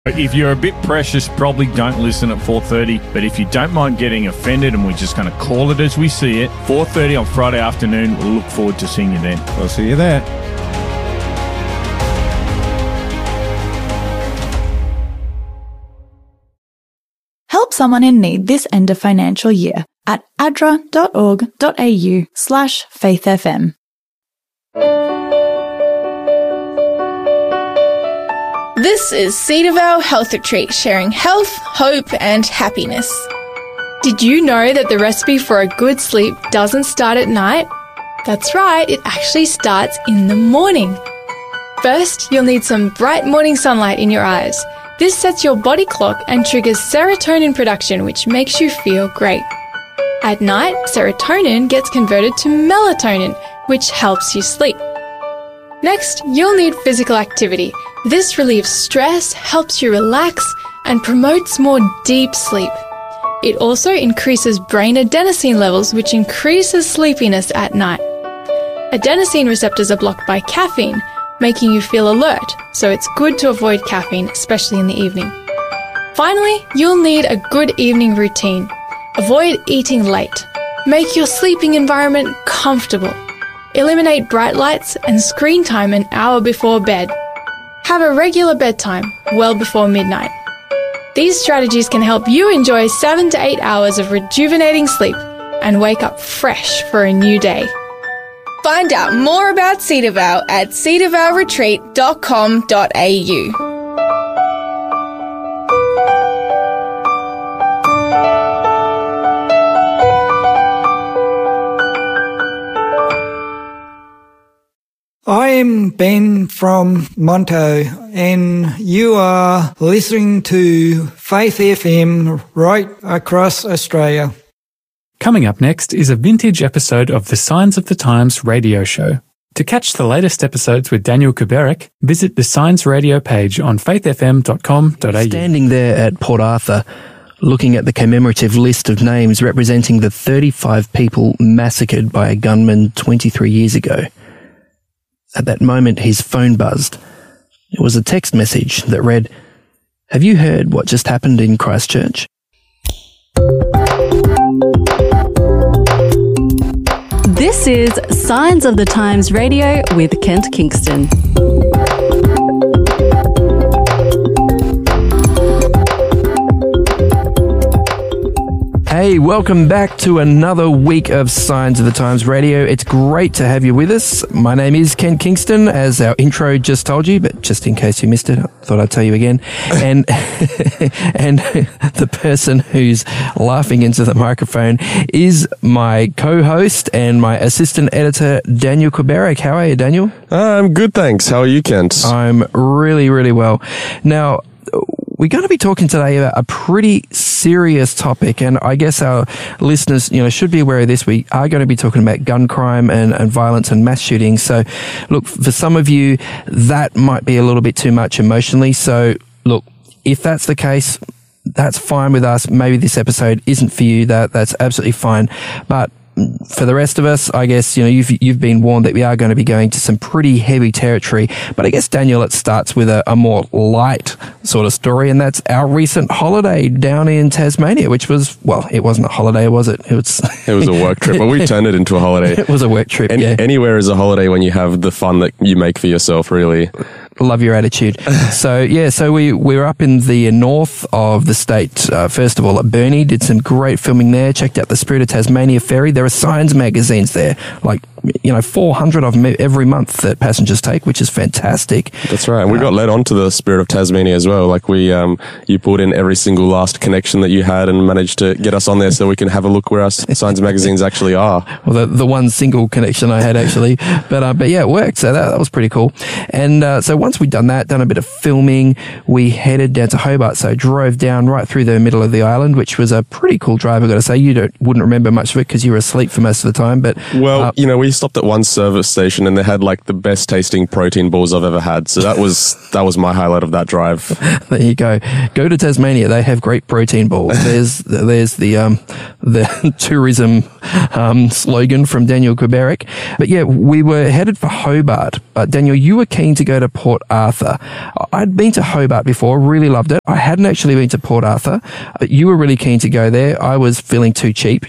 If you're a bit precious, probably don't listen at 4:30. But if you don't mind getting offended, and we're just going to call it as we see it, 4:30 on Friday afternoon, we'll look forward to seeing you then. I'll see you there. Help someone in need this end of financial year at adra.org.au/faithfm. This is Cedar Vale Health Retreat, sharing health, hope and happiness. Did you know that the recipe for a good sleep doesn't start at night? That's right, it actually starts in the morning. First, you'll need some bright morning sunlight in your eyes. This sets your body clock and triggers serotonin production, which makes you feel great. At night, serotonin gets converted to melatonin, which helps you sleep. Next, you'll need physical activity. This relieves stress, helps you relax, and promotes more deep sleep. It also increases brain adenosine levels, which increases sleepiness at night. Adenosine receptors are blocked by caffeine, making you feel alert, so it's good to avoid caffeine, especially in the evening. Finally, you'll need a good evening routine. Avoid eating late. Make your sleeping environment comfortable. Eliminate bright lights and screen time an hour before bed. Have a regular bedtime, well before midnight. These strategies can help you enjoy 7 to 8 hours of rejuvenating sleep and wake up fresh for a new day. Find out more about Cedar Vale at cedarvaleretreat.com.au. I'm Ben from Monto, and you are listening to Faith FM right across Australia. Coming up next is a vintage episode of the Signs of the Times radio show. To catch the latest episodes with Daniel Kuberik, visit the Signs radio page on faithfm.com.au. Standing there at Port Arthur, looking at the commemorative list of names representing the 35 people massacred by a gunman 23 years ago. At that moment, his phone buzzed. It was a text message that read, "Have you heard what just happened in Christchurch?" This is Signs of the Times Radio with Kent Kingston. Hey, welcome back to another week of Signs of the Times Radio. It's great to have you with us. My name is Ken Kingston, as our intro just told you, but just in case you missed it, I thought I'd tell you again. And and the person who's laughing into the microphone is my co-host and my assistant editor, Daniel Kuberik. How are you, Daniel? I'm good, thanks. How are you, Kent? I'm really, really well. Now, we're going to be talking today about a pretty serious topic, and I guess our listeners, should be aware of this. We are going to be talking about gun crime and violence and mass shootings. So, look, for some of you, that might be a little bit too much emotionally. So, look, if that's the case, that's fine with us. Maybe this episode isn't for you. That's absolutely fine. But for the rest of us, I guess, you've been warned that we are going to be going to some pretty heavy territory. But I guess, Daniel, it starts with a more light sort of story, and that's our recent holiday down in Tasmania, which was, well, it wasn't a holiday, was it? It was a work trip, but we turned it into a holiday. It was a work trip, yeah. Anywhere is a holiday when you have the fun that you make for yourself, really. Love your attitude. So we were up in the north of the state. First of all, at Burnie, did some great filming there. Checked out the Spirit of Tasmania ferry. There are Signs magazines there, 400 of them every month that passengers take, which is fantastic. That's right. And we got led on to the Spirit of Tasmania as well. You pulled in every single last connection that you had and managed to get us on there so we can have a look where our Signs magazines actually are. Well, the one single connection I had actually, but yeah, it worked. So that was pretty cool. And so once we'd done that, done a bit of filming, we headed down to Hobart. So drove down right through the middle of the island, which was a pretty cool drive, I've got to say. You wouldn't remember much of it because you were asleep for most of the time. But we We stopped at one service station and they had like the best tasting protein balls I've ever had. So that was my highlight of that drive. There you go. Go to Tasmania. They have great protein balls. There's the tourism slogan from Daniel Kuberik. But yeah, we were headed for Hobart. But Daniel, you were keen to go to Port Arthur. I'd been to Hobart before, really loved it. I hadn't actually been to Port Arthur, but you were really keen to go there. I was feeling too cheap,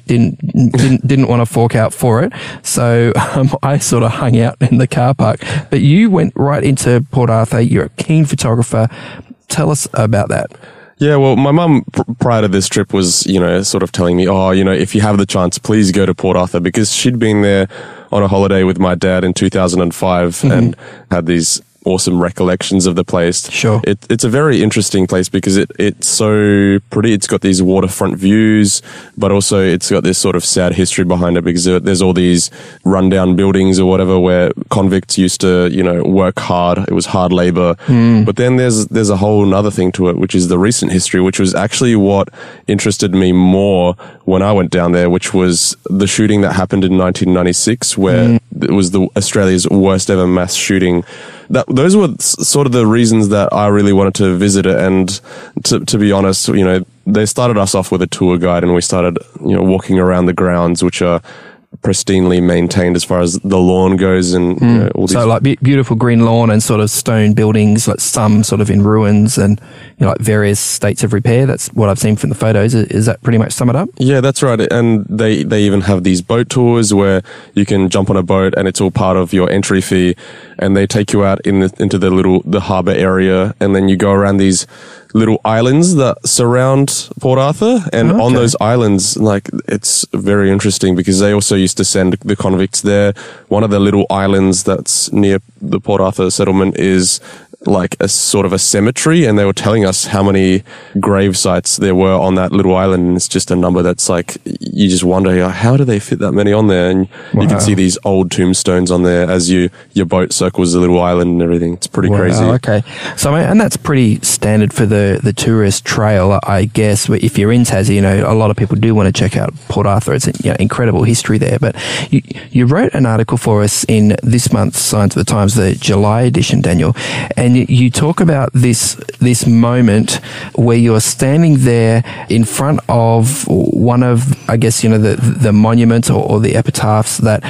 didn't want to fork out for it. So I sort of hung out in the car park. But you went right into Port Arthur. You're a keen photographer. Tell us about that. Yeah, well, my mum prior to this trip was, sort of telling me, if you have the chance, please go to Port Arthur, because she'd been there on a holiday with my dad in 2005 and had these awesome recollections of the place. Sure. It's a very interesting place because it's so pretty. It's got these waterfront views, but also it's got this sort of sad history behind it, because there's all these rundown buildings or whatever where convicts used to, work hard. It was hard labor. But then there's a whole other thing to it, which is the recent history, which was actually what interested me more when I went down there, which was the shooting that happened in 1996, where it was Australia's worst ever mass shooting. Those were sort of the reasons that I really wanted to visit it. And to be honest, they started us off with a tour guide, and we started, walking around the grounds, which are pristinely maintained as far as the lawn goes, and all these. So like beautiful green lawn and sort of stone buildings, like some sort of in ruins, and like various states of repair. That's what I've seen from the photos. Is that pretty much sum it up? Yeah, that's right. And they even have these boat tours where you can jump on a boat and it's all part of your entry fee, and they take you out into the harbour area, and then you go around these little islands that surround Port Arthur, and on those islands, like, it's very interesting because they also used to send the convicts there. One of the little islands that's near the Port Arthur settlement is like a sort of a cemetery, and they were telling us how many grave sites there were on that little island, and it's just a number that's like, you just wonder, how do they fit that many on there? And you can see these old tombstones on there as your boat circles the little island and everything. It's pretty crazy. Okay. So, and that's pretty standard for the tourist trail, I guess. If you're in Tassie, a lot of people do want to check out Port Arthur. It's incredible history there. But you wrote an article for us in this month's Science of the Times, the July edition, Daniel, and you talk about this moment where you're standing there in front of one of, I guess, the monuments or the epitaphs that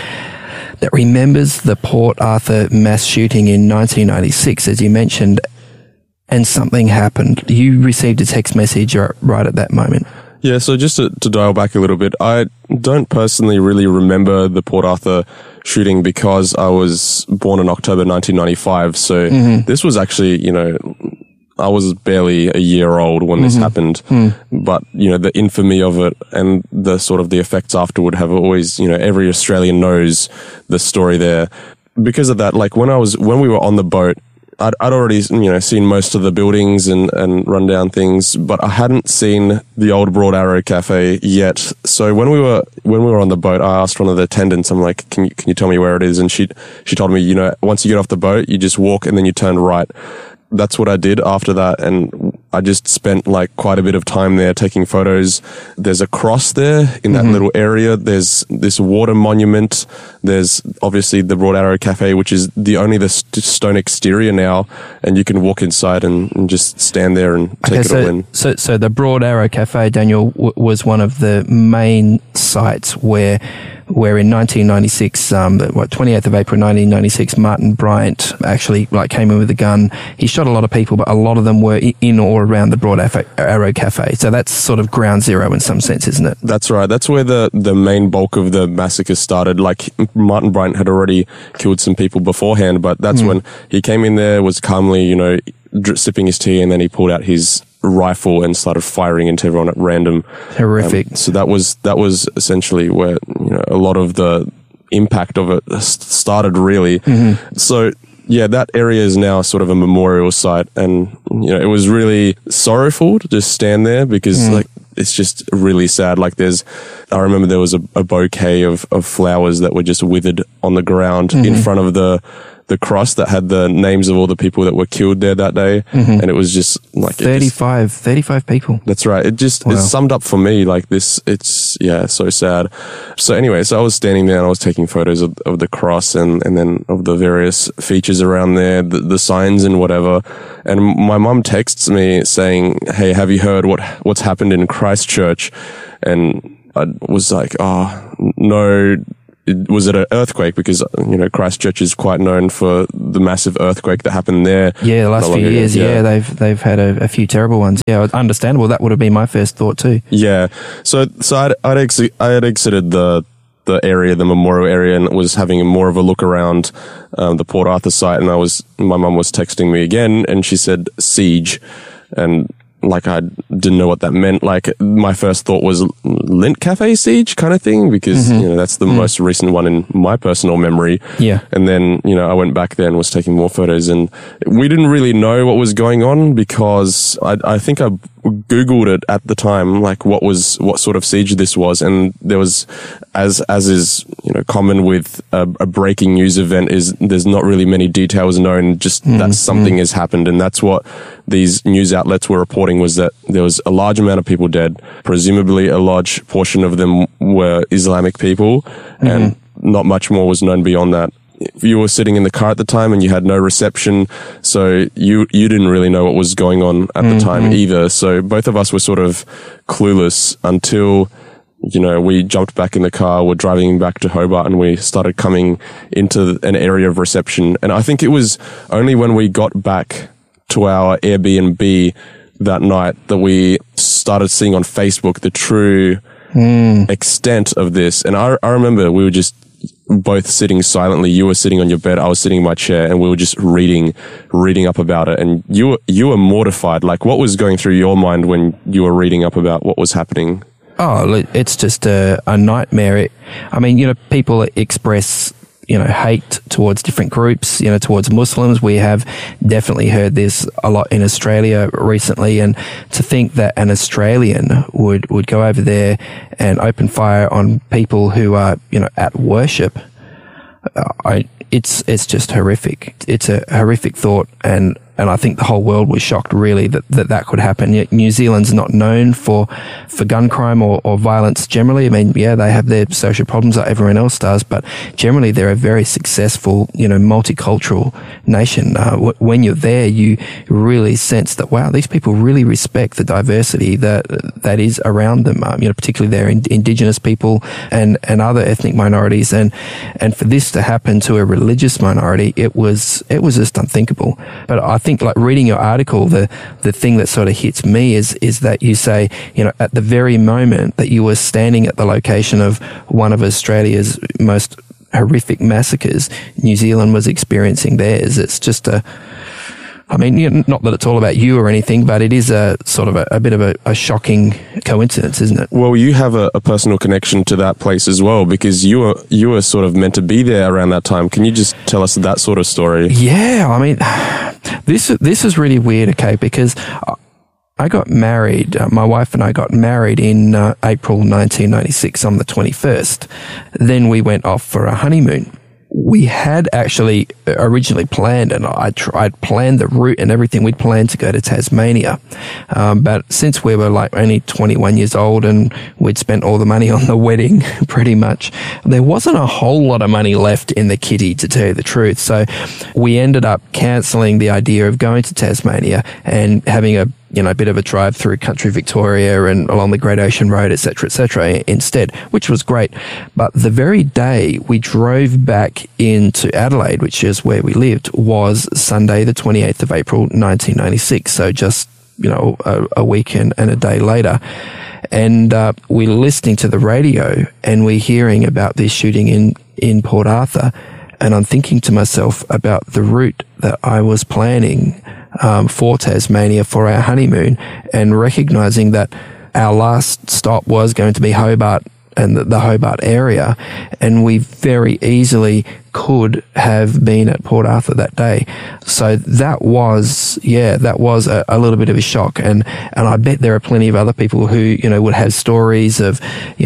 remembers the Port Arthur mass shooting in 1996, as you mentioned, and something happened. You received a text message right at that moment. Yeah, so just to dial back a little bit, I don't personally really remember the Port Arthur shooting because I was born in October 1995. So this was actually, I was barely a year old when this happened. But, the infamy of it and the sort of the effects afterward have always, every Australian knows the story there. Because of that, like when we were on the boat, I'd already, seen most of the buildings and rundown things, but I hadn't seen the old Broad Arrow Cafe yet. So when we were on the boat, I asked one of the attendants, I'm like, can you tell me where it is? And she told me, once you get off the boat, you just walk and then you turn right. That's what I did after that, and I just spent like quite a bit of time there taking photos. There's a cross there in that little area. There's this water monument. There's obviously the Broad Arrow Cafe, which is the stone exterior now, and you can walk inside and just stand there and take it all in. So the Broad Arrow Cafe, Daniel, was one of the main sites where in 1996, 28th of April 1996, Martin Bryant actually came in with a gun. He shot a lot of people, but a lot of them were in or around the Broad Arrow Cafe. So that's sort of ground zero in some sense, isn't it? That's right. That's where the main bulk of the massacre started. Like, Martin Bryant had already killed some people beforehand, but that's when he came in there, was calmly, sipping his tea, and then he pulled out his rifle and started firing into everyone at random. Horrific. So that was essentially where a lot of the impact of it started, really. So yeah, that area is now sort of a memorial site, and it was really sorrowful to just stand there because it's just really sad. Like, I remember there was a bouquet of flowers that were just withered on the ground in front of the the cross that had the names of all the people that were killed there that day. And it was just like 35 people. That's right. It just Wow. it summed up for me like this. It's so sad. So anyway, so I was standing there and I was taking photos of the cross and then of the various features around there, the signs and whatever. And my mum texts me saying, "Hey, have you heard what's happened in Christchurch?" And I was like, "Oh, no." Was it an earthquake? Because, Christchurch is quite known for the massive earthquake that happened there. Yeah, the last few years, they've had a few terrible ones. Yeah, understandable. That would have been my first thought too. Yeah. So I had exited the area, the memorial area, and was having more of a look around the Port Arthur site. And my mum was texting me again, and she said siege, and like I didn't know what that meant. Like my first thought was Lint Cafe siege kind of thing, because that's the most recent one in my personal memory. Yeah. And then I went back there and was taking more photos, and we didn't really know what was going on because I think I Googled it at the time, like what sort of siege this was, and there was, as is common with a breaking news event, is there's not really many details known, just that something has happened, and that's what these news outlets were reporting, was that there was a large amount of people dead. Presumably a large portion of them were Islamic people, and not much more was known beyond that. You were sitting in the car at the time and you had no reception, so you didn't really know what was going on at the time either. So both of us were sort of clueless until we jumped back in the car, we're driving back to Hobart, and we started coming into an area of reception. And I think it was only when we got back to our Airbnb that night that we started seeing on Facebook the true extent of this. And I remember we were just both sitting silently. You were sitting on your bed, I was sitting in my chair, and we were just reading up about it. And you were mortified. Like, what was going through your mind when you were reading up about what was happening? Oh, it's just a nightmare. People express hate towards different groups, towards Muslims. We have definitely heard this a lot in Australia recently, and to think that an Australian would go over there and open fire on people who are, at worship, it's just horrific. It's a horrific thought, and I think the whole world was shocked, really, that could happen. New Zealand's not known for gun crime or violence generally. I mean, yeah, they have their social problems like everyone else does, but generally they're a very successful, multicultural nation. When you're there, you really sense that, wow, these people really respect the diversity that is around them. Particularly their Indigenous people and other ethnic minorities, and for this to happen to a religious minority, it was just unthinkable. But I think, like, reading your article, the thing that sort of hits me is that you say, at the very moment that you were standing at the location of one of Australia's most horrific massacres, New Zealand was experiencing theirs. It's just not that it's all about you or anything, but it is a sort of a bit of a shocking coincidence, isn't it? Well, you have a personal connection to that place as well, because you were sort of meant to be there around that time. Can you just tell us that sort of story? Yeah, this is really weird, okay, because I got married, my wife and I got married in April 1996 on the 21st. Then we went off for a honeymoon. We had actually originally planned, and I'd planned the route and everything. We'd planned to go to Tasmania. But since we were like only 21 years old and we'd spent all the money on the wedding, pretty much, there wasn't a whole lot of money left in the kitty, to tell you the truth. So we ended up cancelling the idea of going to Tasmania and having a bit of a drive through country Victoria and along the Great Ocean Road, etc., instead, which was great. But the very day we drove back into Adelaide, which is where we lived, was Sunday, the 28th of April, 1996. So just, a week and a day later. And we're listening to the radio and we're hearing about this shooting in Port Arthur. And I'm thinking to myself about the route that I was planning for Tasmania for our honeymoon, and recognizing that our last stop was going to be Hobart and the Hobart area, and we very easily could have been at Port Arthur that day. So that was a little bit of a shock, and I bet there are plenty of other people who would have stories of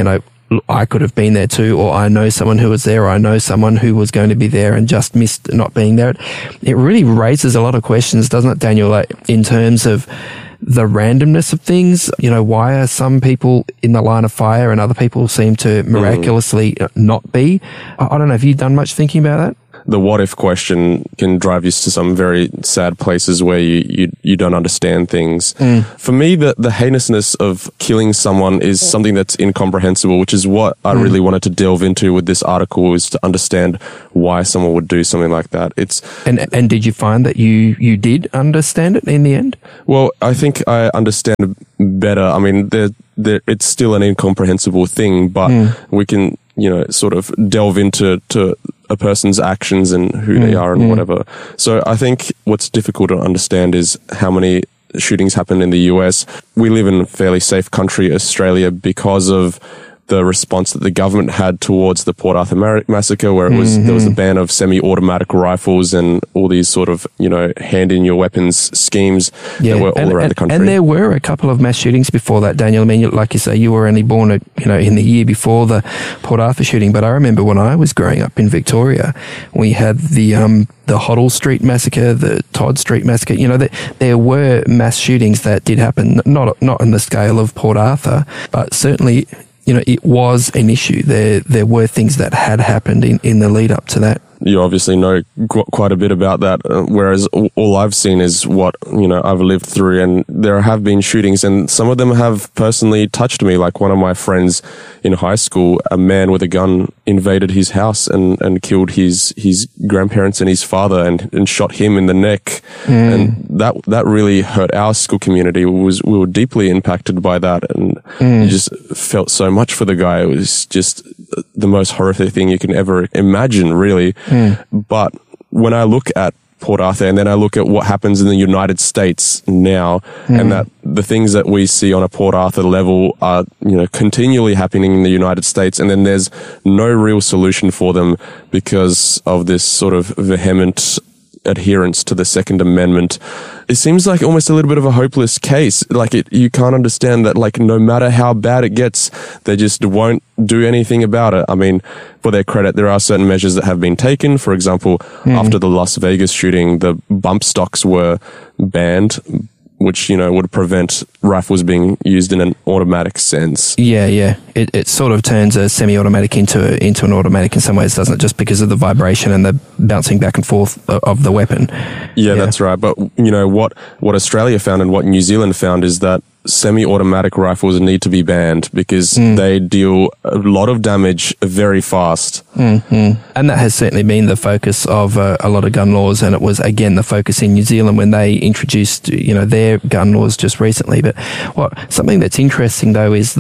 I could have been there too, or I know someone who was there, or I know someone who was going to be there and just missed not being there. It really raises a lot of questions, doesn't it, Daniel, like in terms of the randomness of things? You know, why are some people in the line of fire and other people seem to miraculously not be? I don't know. Have you done much thinking about that? The what if question can drive you to some very sad places where you don't understand things. For me, the heinousness of killing someone is something that's incomprehensible, which is what I really wanted to delve into with this article, is to understand why someone would do something like that. And did you find that you did understand it in the end? Well, I think I understand better. I mean, it's still an incomprehensible thing, but we can, sort of delve into a person's actions and who they are and whatever. So I think what's difficult to understand is how many shootings happen in the US. We live in a fairly safe country, Australia, because of the response that the government had towards the Port Arthur massacre, where there was a ban of semi-automatic rifles and all these sort of, hand in your weapons schemes that were all around the country. And there were a couple of mass shootings before that, Daniel. I mean, like you say, you were only born, in the year before the Port Arthur shooting. But I remember when I was growing up in Victoria, we had the Hoddle Street massacre, the Todd Street massacre. There were mass shootings that did happen, not on the scale of Port Arthur, but certainly, it was an issue. There were things that had happened in the lead up to that. You obviously know quite a bit about that, whereas all I've seen is what, I've lived through, and there have been shootings, and some of them have personally touched me. Like one of my friends in high school, a man with a gun invaded his house and killed his grandparents and his father and shot him in the neck. And that really hurt our school community. We were deeply impacted by that, and you just felt so much for the guy. It was just the most horrific thing you can ever imagine, really. But when I look at Port Arthur and then I look at what happens in the United States now, and that the things that we see on a Port Arthur level are, continually happening in the United States, and then there's no real solution for them because of this sort of vehement adherence to the Second Amendment. It seems like almost a little bit of a hopeless case. Like you can't understand that, like, no matter how bad it gets, they just won't do anything about it. I mean, for their credit, there are certain measures that have been taken. For example, after the Las Vegas shooting, the bump stocks were banned, which, would prevent rifles being used in an automatic sense. Yeah. It sort of turns a semi-automatic into an automatic in some ways, doesn't it? Just because of the vibration and the bouncing back and forth of the weapon. Yeah, that's right. But, what Australia found and what New Zealand found is that semi-automatic rifles need to be banned because they deal a lot of damage very fast. And that has certainly been the focus of a lot of gun laws, and it was, again, the focus in New Zealand when they introduced, their gun laws just recently. But something that's interesting, though, is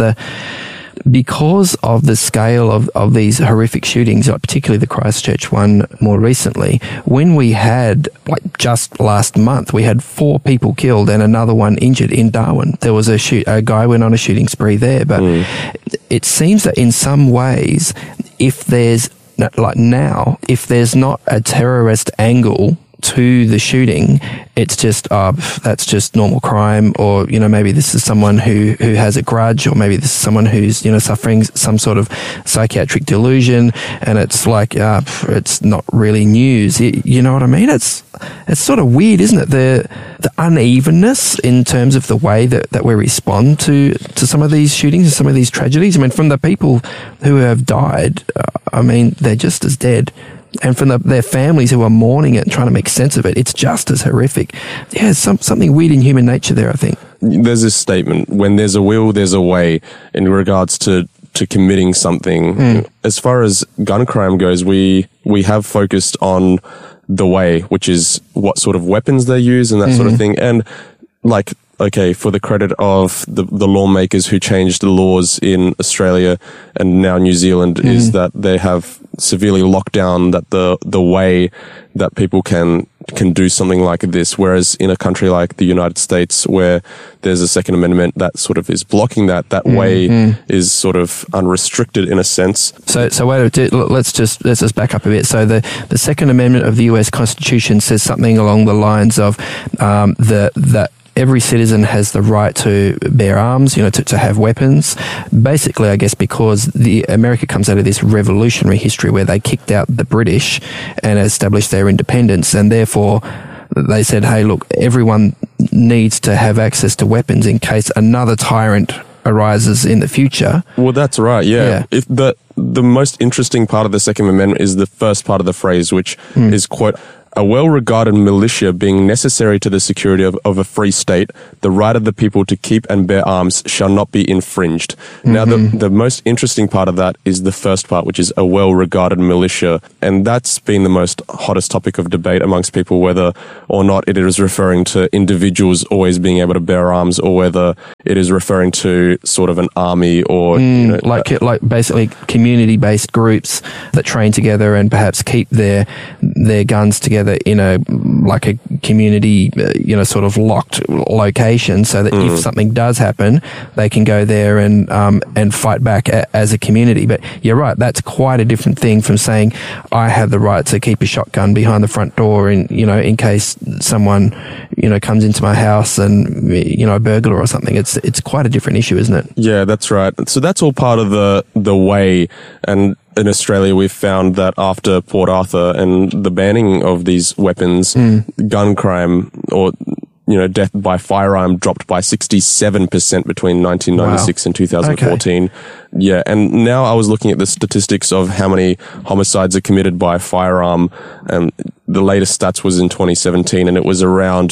because of the scale of these horrific shootings, particularly the Christchurch one more recently, when we had, just last month, we had 4 people killed and another one injured in Darwin. There was a guy went on a shooting spree there. But it seems that in some ways, if there's not a terrorist angle to the shooting, it's just that's just normal crime, or maybe this is someone who has a grudge, or maybe this is someone who's suffering some sort of psychiatric delusion, and it's like it's not really news. You know what I mean? It's sort of weird, isn't it? The unevenness in terms of the way that we respond to some of these shootings and some of these tragedies. I mean, from the people who have died, they're just as dead. And from their families who are mourning it and trying to make sense of it, it's just as horrific. Yeah, something weird in human nature there, I think. There's this statement, when there's a will, there's a way, in regards to committing something. As far as gun crime goes, we have focused on the way, which is what sort of weapons they use and that sort of thing. And okay, for the credit of the lawmakers who changed the laws in Australia and now New Zealand, is that they have severely locked down that the way that people can do something like this. Whereas in a country like the United States, where there's a Second Amendment that sort of is blocking that way is sort of unrestricted in a sense. So wait, let's just back up a bit. So the Second Amendment of the US Constitution says something along the lines of that every citizen has the right to bear arms, to have weapons. Basically, I guess because America comes out of this revolutionary history where they kicked out the British and established their independence, and therefore they said, hey, look, everyone needs to have access to weapons in case another tyrant arises in the future. Well, that's right. Yeah. If the most interesting part of the Second Amendment is the first part of the phrase, which is, quote, a well-regarded militia being necessary to the security of a free state, the right of the people to keep and bear arms shall not be infringed. Now, the most interesting part of that is the first part, which is a well-regarded militia. And that's been the most hottest topic of debate amongst people, whether or not it is referring to individuals always being able to bear arms, or whether it is referring to sort of an army or... like basically community-based groups that train together and perhaps keep their guns together in a community, sort of locked location, so that if something does happen, they can go there and fight back as a community. But you're right, that's quite a different thing from saying I have the right to keep a shotgun behind the front door in case someone comes into my house and a burglar or something. It's quite a different issue, isn't it? Yeah, that's right. So that's all part of the way. And in Australia, we've found that after Port Arthur and the banning of these weapons, gun crime or death by firearm dropped by 67% between 1996 and 2014. Okay. Yeah, and now I was looking at the statistics of how many homicides are committed by firearm, and the latest stats was in 2017, and it was around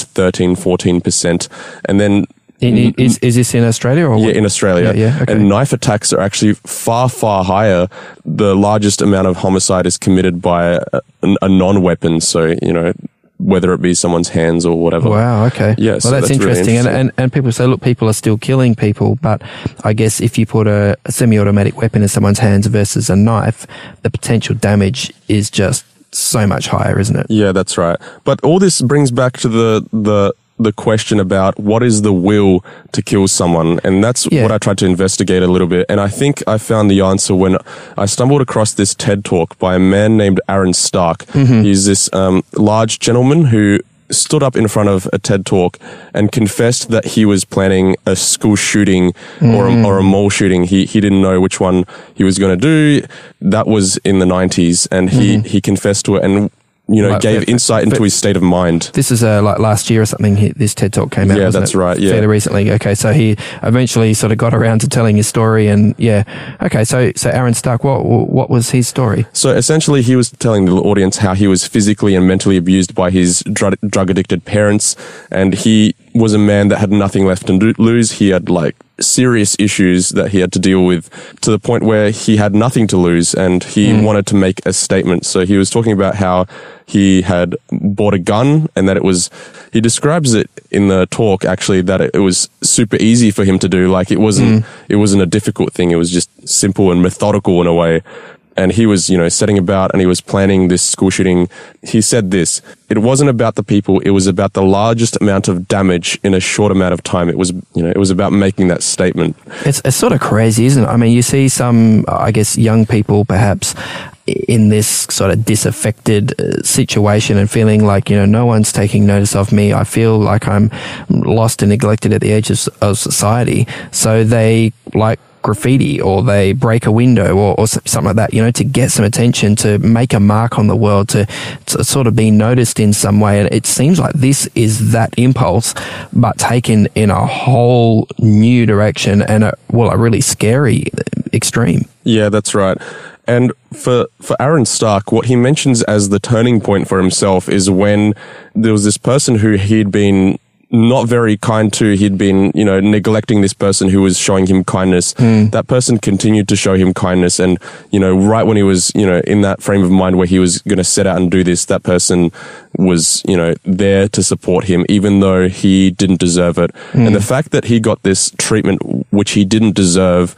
13-14%. And then is this in Australia? Or in Australia. Yeah, okay. And knife attacks are actually far, far higher. The largest amount of homicide is committed by a non-weapon, so, whether it be someone's hands or whatever. Wow, okay. Yeah, well, so that's interesting. Really interesting. And people say, look, people are still killing people, but I guess if you put a semi-automatic weapon in someone's hands versus a knife, the potential damage is just so much higher, isn't it? Yeah, that's right. But all this brings back to the question about what is the will to kill someone, and that's what I tried to investigate a little bit. And I think I found the answer when I stumbled across this TED Talk by a man named Aaron Stark. He's this large gentleman who stood up in front of a TED Talk and confessed that he was planning a school shooting or a mall shooting. He didn't know which one he was going to do. That was in the 90s, and he confessed to it and gave insight into his state of mind. This is like last year or something, this TED Talk came out, Yeah, that's right, yeah. Fairly recently. Okay, so he eventually sort of got around to telling his story, and Okay, so Aaron Stark, what was his story? So essentially he was telling the audience how he was physically and mentally abused by his drug-addicted parents, and he was a man that had nothing left to lose. He had serious issues that he had to deal with, to the point where he had nothing to lose, and he wanted to make a statement. So he was talking about how he had bought a gun, and that he describes it in the talk actually that it was super easy for him to do. It wasn't a difficult thing. It was just simple and methodical in a way. And he was, setting about, and he was planning this school shooting. He said this: it wasn't about the people, it was about the largest amount of damage in a short amount of time. It was, it was about making that statement. It's sort of crazy, isn't it? I mean, you see some, I guess, young people perhaps in this sort of disaffected situation and feeling like, no one's taking notice of me. I feel like I'm lost and neglected at the edges of society. So they graffiti, or they break a window or something like that, to get some attention, to make a mark on the world, to sort of be noticed in some way. And it seems like this is that impulse, but taken in a whole new direction and a really scary extreme. Yeah, that's right. And for Aaron Stark, what he mentions as the turning point for himself is when there was this person who he'd been not very kind to. He'd been, neglecting this person who was showing him kindness. That person continued to show him kindness. And, right when he was, in that frame of mind where he was going to set out and do this, that person was, there to support him, even though he didn't deserve it. And the fact that he got this treatment, which he didn't deserve,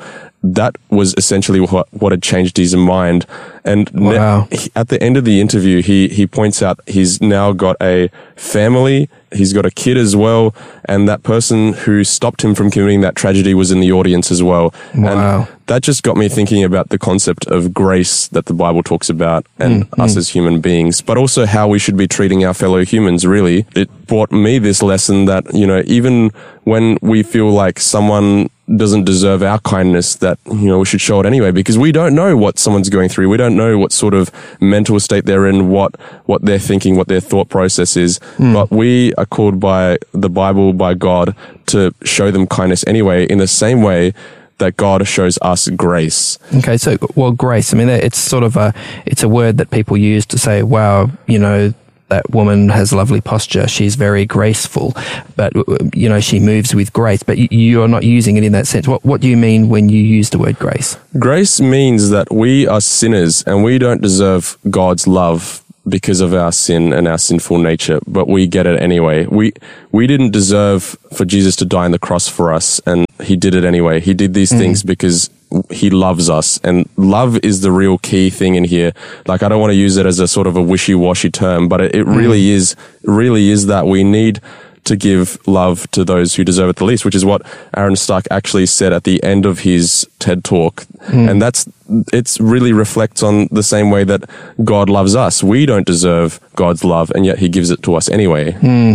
that was essentially what had changed his mind. And Wow. at the end of the interview, he points out he's now got a family, he's got a kid as well, and that person who stopped him from committing that tragedy was in the audience as well. Wow. And that just got me thinking about the concept of grace that the Bible talks about and us as human beings, but also how we should be treating our fellow humans, really. It brought me this lesson that, even when we feel like someone doesn't deserve our kindness, that, we should show it anyway, because we don't know what someone's going through. We don't know what sort of mental state they're in, what they're thinking, what their thought process is. But we are called by the Bible, by God, to show them kindness anyway, in the same way that God shows us grace. Okay, so, grace, I mean, it's sort of it's a word that people use to say, wow, that woman has lovely posture. She's very graceful, but, she moves with grace, but you're not using it in that sense. What do you mean when you use the word grace? Grace means that we are sinners and we don't deserve God's love because of our sin and our sinful nature, but we get it anyway. We didn't deserve for Jesus to die on the cross for us, and he did it anyway. He did these things because he loves us, and love is the real key thing in here. Like, I don't want to use it as a sort of a wishy-washy term, but it really is that we need to give love to those who deserve it the least, which is what Aaron Stark actually said at the end of his TED Talk. And it's really reflects on the same way that God loves us. We don't deserve God's love, and yet he gives it to us anyway.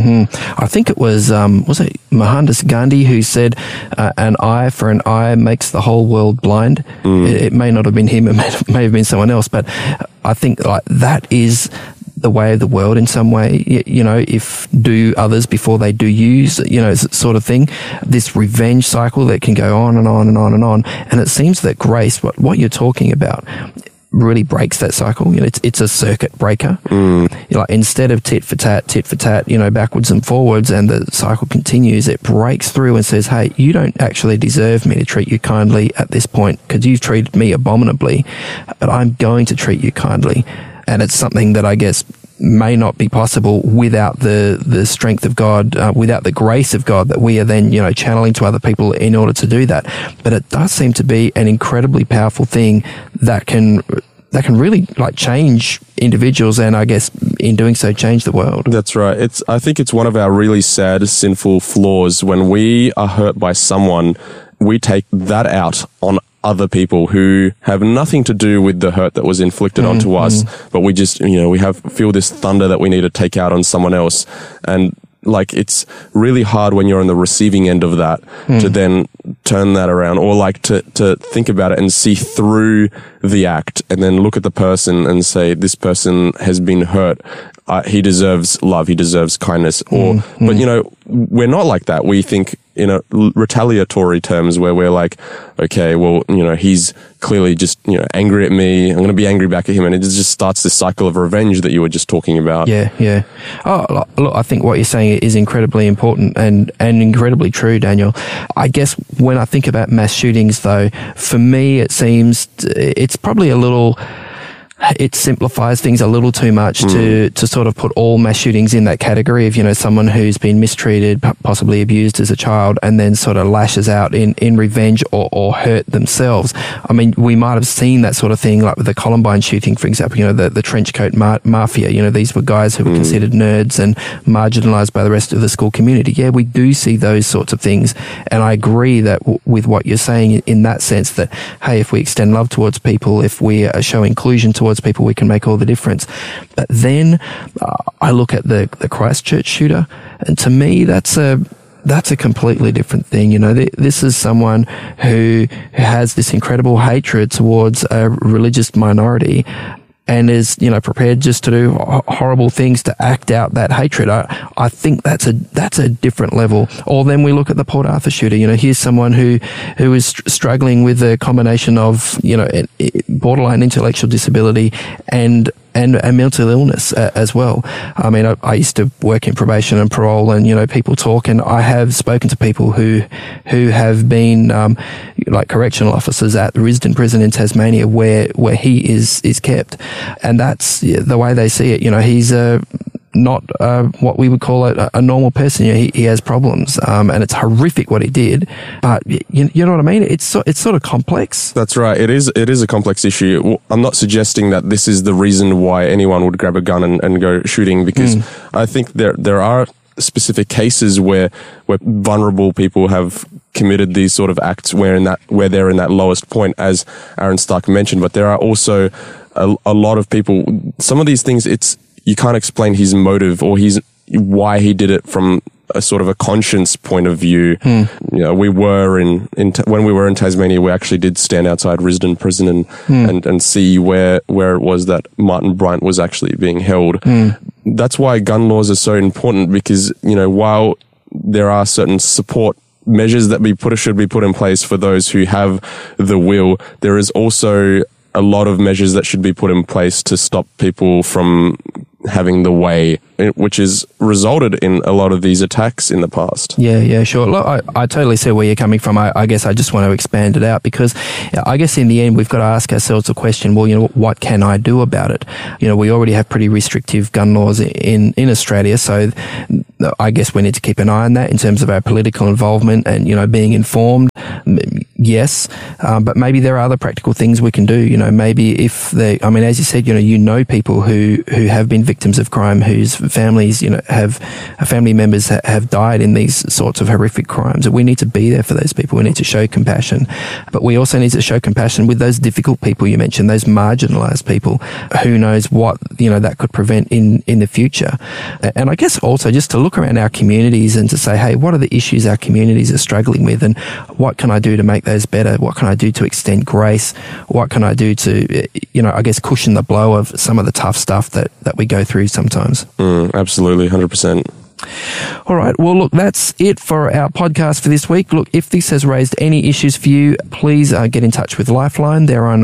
I think it was it Mohandas Gandhi who said, an eye for an eye makes the whole world blind. It may not have been him, it may have been someone else, but I think that is the way of the world in some way, if do others before they do you, sort of thing. This revenge cycle that can go on and on and on and on. And it seems that grace, what you're talking about, really breaks that cycle. It's a circuit breaker. Instead of tit for tat, backwards and forwards, and the cycle continues, it breaks through and says, hey, you don't actually deserve me to treat you kindly at this point because you've treated me abominably, but I'm going to treat you kindly. And it's something that I guess may not be possible without the strength of God, without the grace of God that we are then, channeling to other people in order to do that. But it does seem to be an incredibly powerful thing that can really change individuals, and I guess in doing so change the world. That's right. I think it's one of our really sad, sinful flaws. When we are hurt by someone, we take that out on other people who have nothing to do with the hurt that was inflicted onto us, but we just, we feel this thunder that we need to take out on someone else. And it's really hard when you're on the receiving end of that to then turn that around, or to think about it and see through the act and then look at the person and say, this person has been hurt. He deserves love. He deserves kindness. But we're not like that. We think in a retaliatory terms where we're like, okay, well, he's clearly just, angry at me. I'm going to be angry back at him. And it just starts this cycle of revenge that you were just talking about. Yeah. Oh, look, I think what you're saying is incredibly important and incredibly true, Daniel. I guess when I think about mass shootings, though, for me, it seems it's probably it simplifies things a little too much to sort of put all mass shootings in that category of, someone who's been mistreated, possibly abused as a child, and then sort of lashes out in revenge or hurt themselves. I mean, we might have seen that sort of thing, like with the Columbine shooting, for example, the trench coat mafia, these were guys who were considered nerds and marginalized by the rest of the school community. Yeah, we do see those sorts of things. And I agree that with what you're saying in that sense that, hey, if we extend love towards people, if we show inclusion towards people, we can make all the difference. But then I look at the Christchurch shooter, and to me, that's a completely different thing. This is someone who has this incredible hatred towards a religious minority, and is, prepared just to do horrible things to act out that hatred. I think that's a different level. Or then we look at the Port Arthur shooter. Here's someone who is struggling with a combination of, borderline intellectual disability and mental illness as well. I mean, I used to work in probation and parole, and people talk, and I have spoken to people who have been like correctional officers at the Risdon prison in Tasmania, where he is kept, and that's the way they see it. not what we would call a normal person. He has problems, and it's horrific what he did. But you know what I mean? It's sort of complex. That's right. It is a complex issue. I'm not suggesting that this is the reason why anyone would grab a gun and go shooting, because I think there are specific cases where vulnerable people have committed these sort of acts where they're in that lowest point, as Aaron Stark mentioned. But there are also a lot of people. Some of these things, you can't explain his motive or why he did it from a sort of a conscience point of view. You know, we were when we were in Tasmania, we actually did stand outside Risdon Prison and see where it was that Martin Bryant was actually being held. That's why gun laws are so important, because, you know, while there are certain support measures that should be put in place for those who have the will, there is also a lot of measures that should be put in place to stop people from having the way, which has resulted in a lot of these attacks in the past. Yeah, sure. Look, I totally see where you're coming from. I guess I just want to expand it out, because I guess in the end we've got to ask ourselves the question, well, you know, what can I do about it? You know, we already have pretty restrictive gun laws in Australia, so I guess we need to keep an eye on that in terms of our political involvement and, you know, being informed. Yes, but maybe there are other practical things we can do. You know, maybe as you said, you know people who have been victims of crime, whose families, you know, family members have died in these sorts of horrific crimes. We need to be there for those people. We need to show compassion, but we also need to show compassion with those difficult people you mentioned, those marginalised people. Who knows what, you know, that could prevent in the future. And I guess also just to look around our communities and to say, hey, what are the issues our communities are struggling with, and what can I do to make those better? What can I do to extend grace? What can I do to, you know, I guess cushion the blow of some of the tough stuff that we go through sometimes? Absolutely, 100%. All right. Well, look, that's it for our podcast for this week. Look, if this has raised any issues for you, please get in touch with Lifeline. They're on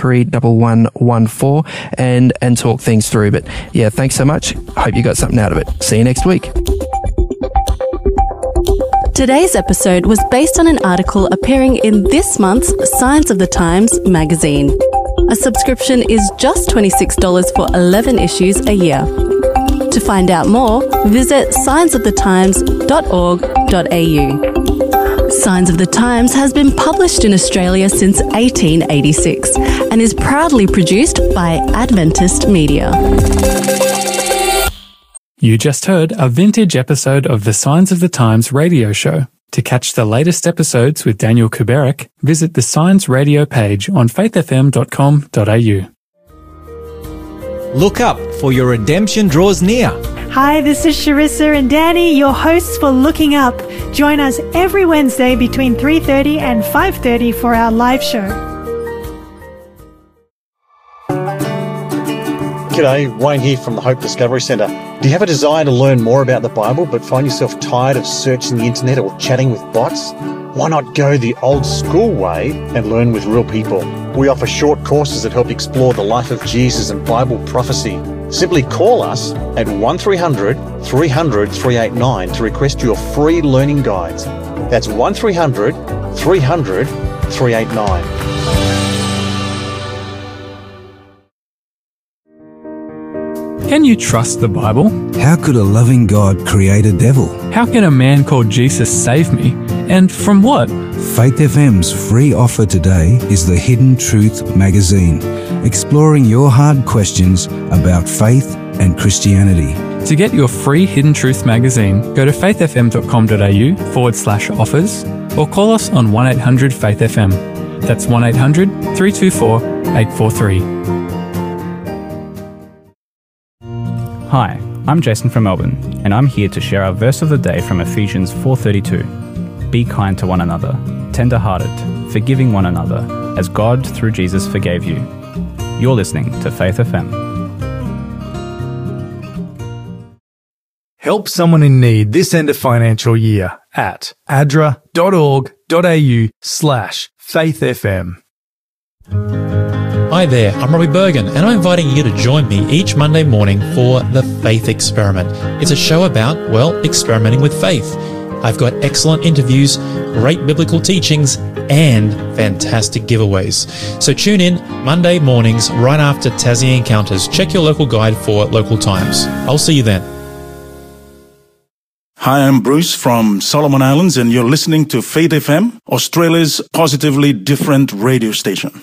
131114 and talk things through. But yeah, thanks so much. Hope you got something out of it. See you next week. Today's episode was based on an article appearing in this month's Signs of the Times magazine. A subscription is just $26 for 11 issues a year. To find out more, visit signsofthetimes.org.au. Signs of the Times has been published in Australia since 1886 and is proudly produced by Adventist Media. You just heard a vintage episode of the Signs of the Times radio show. To catch the latest episodes with Daniel Kuberik, visit the Signs radio page on faithfm.com.au. Look up, for your redemption draws near. Hi, this is Sharissa and Danny, your hosts for Looking Up. Join us every Wednesday between 3:30 and 5:30 for our live show. G'day, Wayne here from the Hope Discovery Centre. Do you have a desire to learn more about the Bible but find yourself tired of searching the internet or chatting with bots? Why not go the old school way and learn with real people? We offer short courses that help explore the life of Jesus and Bible prophecy. Simply call us at 1300 300 389 to request your free learning guides. That's 1300 300 389. Can you trust the Bible? How could a loving God create a devil? How can a man called Jesus save me? And from what? Faith FM's free offer today is the Hidden Truth magazine, exploring your hard questions about faith and Christianity. To get your free Hidden Truth magazine, go to faithfm.com.au/offers or call us on 1-800-FAITH-FM. That's 1-800-324-843. Hi, I'm Jason from Melbourne, and I'm here to share our verse of the day from Ephesians 4:32. Be kind to one another, tender-hearted, forgiving one another, as God through Jesus forgave you. You're listening to Faith FM. Help someone in need this end of financial year at adra.org.au/faithfm. Hi there, I'm Robbie Bergen, and I'm inviting you to join me each Monday morning for The Faith Experiment. It's a show about, well, experimenting with faith. I've got excellent interviews, great biblical teachings, and fantastic giveaways. So tune in Monday mornings right after Tassie Encounters. Check your local guide for local times. I'll see you then. Hi, I'm Bruce from Solomon Islands, and you're listening to Faith FM, Australia's positively different radio station.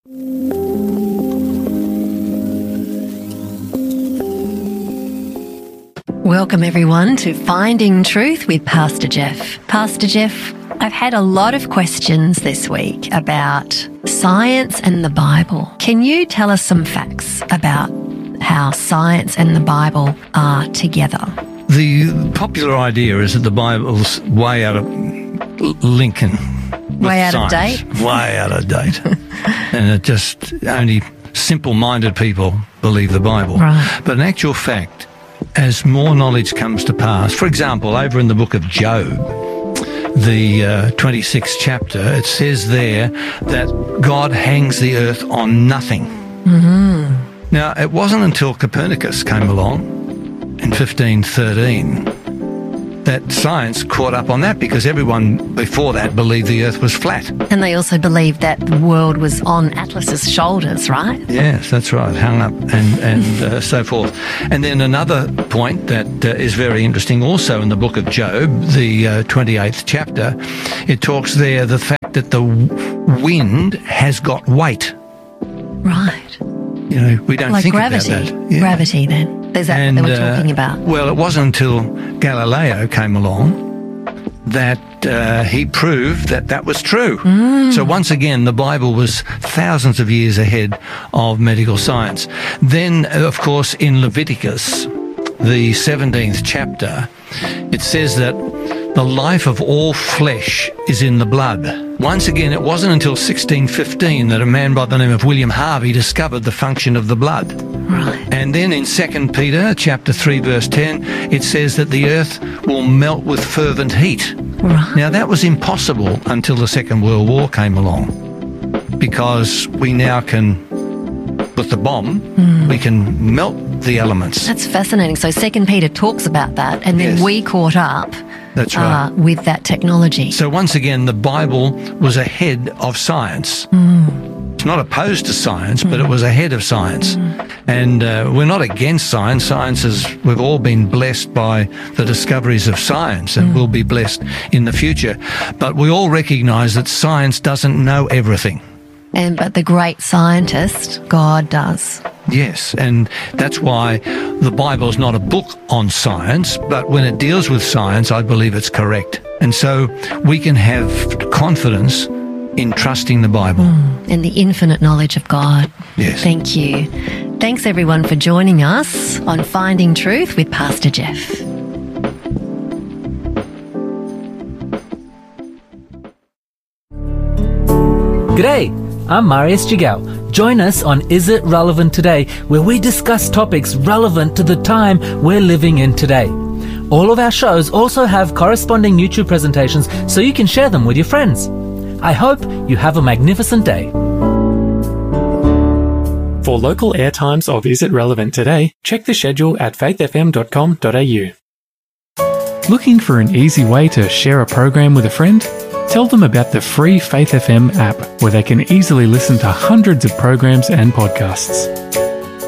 Welcome everyone to Finding Truth with Pastor Jeff. Pastor Jeff, I've had a lot of questions this week about science and the Bible. Can you tell us some facts about how science and the Bible are together? The popular idea is that the Bible's way out of Lincoln. Way out of date? Way out of date. And it just only simple-minded people believe the Bible. Right. But in actual fact, as more knowledge comes to pass, for example, over in the book of Job, the 26th chapter, it says there that God hangs the earth on nothing. Mm-hmm. Now, it wasn't until Copernicus came along in 1513 that science caught up on that, because everyone before that believed the earth was flat. And they also believed that the world was on Atlas's shoulders, right? Yes, that's right, hung up and so forth. And then another point that is very interesting also in the book of Job, the 28th chapter, it talks there the fact that the wind has got weight. Right. You know, we don't like think gravity. about that. Yeah. Gravity then. Is that what they were talking about? Well, it wasn't until Galileo came along that he proved that that was true. Mm. So once again, the Bible was thousands of years ahead of medical science. Then, of course, in Leviticus, the 17th chapter, it says that the life of all flesh is in the blood. Once again, it wasn't until 1615 that a man by the name of William Harvey discovered the function of the blood. Right. And then in 2 Peter chapter 3 verse 10, it says that the earth will melt with fervent heat. Right. Now that was impossible until the Second World War came along, because we now can, with the bomb, we can melt the elements. That's fascinating. So 2 Peter talks about that, and then we caught up. That's right. With that technology. So once again, the Bible was ahead of science. It's not opposed to science, but it was ahead of science. And we're not against science. Science is, we've all been blessed by the discoveries of science, and will be blessed in the future. But we all recognise that science doesn't know everything. But the great scientist, God, does. Yes, and that's why the Bible's not a book on science, but when it deals with science, I believe it's correct. And so we can have confidence in trusting the Bible. And the infinite knowledge of God. Yes. Thank you. Thanks everyone for joining us on Finding Truth with Pastor Jeff. G'day, I'm Marius Jigao. Join us on Is It Relevant Today, where we discuss topics relevant to the time we're living in today. All of our shows also have corresponding YouTube presentations so you can share them with your friends. I hope you have a magnificent day. For local airtimes of Is It Relevant Today, check the schedule at faithfm.com.au. Looking for an easy way to share a program with a friend? Tell them about the free Faith FM app, where they can easily listen to hundreds of programs and podcasts.